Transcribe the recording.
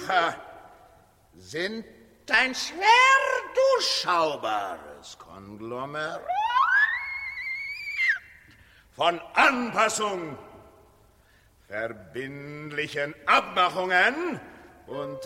Bücher sind ein schwer durchschaubares Konglomerat von Anpassung, verbindlichen Abmachungen und